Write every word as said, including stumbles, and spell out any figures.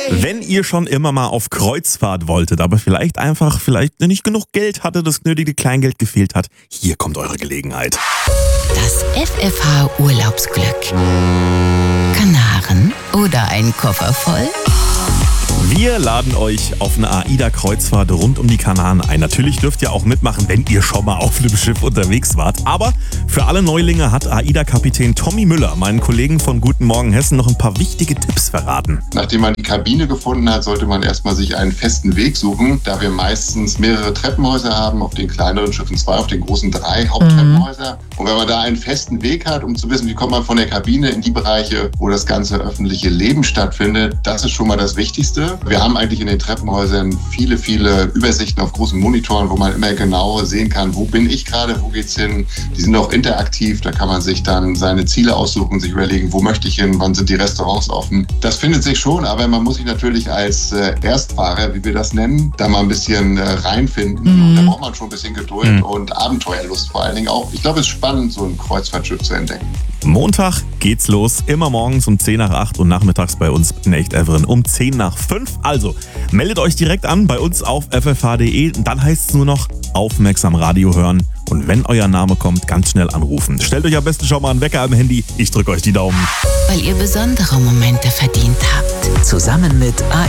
Wenn ihr schon immer mal auf Kreuzfahrt wolltet, aber vielleicht einfach vielleicht nicht genug Geld hatte, das nötige Kleingeld gefehlt hat, hier kommt eure Gelegenheit. Das F F H Urlaubsglück. Kanaren oder ein Koffer voll? Wir laden euch auf eine AIDA-Kreuzfahrt rund um die Kanaren ein. Natürlich dürft ihr auch mitmachen, wenn ihr schon mal auf einem Schiff unterwegs wart. Aber für alle Neulinge hat AIDA-Kapitän Tommy Müller, meinen Kollegen von Guten Morgen Hessen, noch ein paar wichtige Tipps verraten. Nachdem man die Kabine gefunden hat, sollte man erstmal sich einen festen Weg suchen, da wir meistens mehrere Treppenhäuser haben, auf den kleineren Schiffen zwei, auf den großen drei Haupttreppenhäuser. Mhm. Und wenn man da einen festen Weg hat, um zu wissen, wie kommt man von der Kabine in die Bereiche, wo das ganze öffentliche Leben stattfindet, das ist schon mal das Wichtigste. Wir haben eigentlich in den Treppenhäusern viele, viele Übersichten auf großen Monitoren, wo man immer genau sehen kann, wo bin ich gerade, wo geht's hin. Die sind auch interaktiv, da kann man sich dann seine Ziele aussuchen, sich überlegen, wo möchte ich hin, wann sind die Restaurants offen. Das findet sich schon, aber man muss sich natürlich als äh, Erstfahrer, wie wir das nennen, da mal ein bisschen äh, reinfinden. Mhm. Und da braucht man schon ein bisschen Geduld mhm. und Abenteuerlust vor allen Dingen auch. Ich glaube, es ist spannend, so ein Kreuzfahrtschiff zu entdecken. Montag geht's los, immer morgens um zehn nach acht und nachmittags bei uns in Echt-Everen um zehn nach fünf. Also, meldet euch direkt an bei uns auf f f h punkt d e. Dann heißt es nur noch aufmerksam Radio hören. Und wenn euer Name kommt, ganz schnell anrufen. Stellt euch am besten schon mal einen Wecker am Handy. Ich drücke euch die Daumen. Weil ihr besondere Momente verdient habt. Zusammen mit